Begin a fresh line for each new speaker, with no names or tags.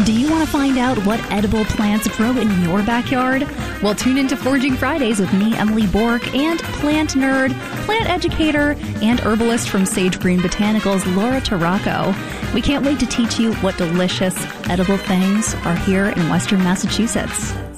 Do you want to find out what edible plants grow in your backyard? Well, tune into Foraging Fridays with me, Emily Bork, and plant nerd, plant educator, and herbalist from Sage Green Botanicals, Laura Tarraco. We can't wait to teach you what delicious edible things are here in Western Massachusetts.